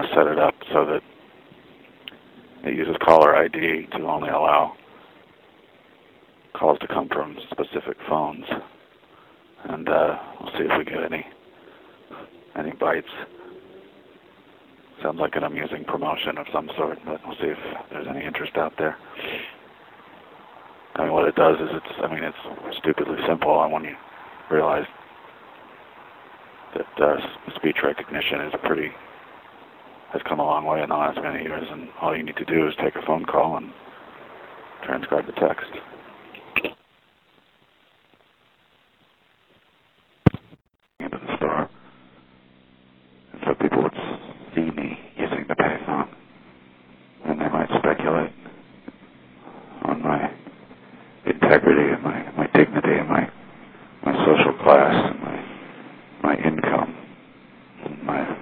want to set it up so that it uses caller ID to only allow calls to come from specific phones. And we'll see if we get any bites. Sounds like an amusing promotion of some sort, but we'll see if there's any interest out there. I mean, what it does is it's stupidly simple, and when you realize that speech recognition has come a long way in the last many years, and all you need to do is take a phone call and transcribe the text. Into the store, and so people would see me using the payphone, and they might speculate on my integrity and my dignity and my social class and my income and my